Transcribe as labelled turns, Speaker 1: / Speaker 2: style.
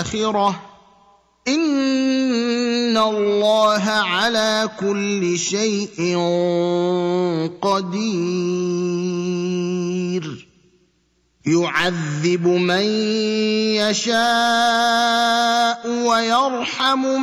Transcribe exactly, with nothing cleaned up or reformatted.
Speaker 1: الآخرة إن الله على كل شيء قدير يعذب من يشاء ويرحم